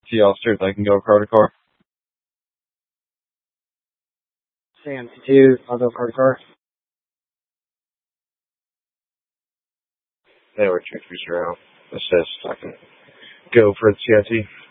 T officers, I can go car to car. Sam, T2, I'll go car to car. They were 230. Assist, I can go for the CIT.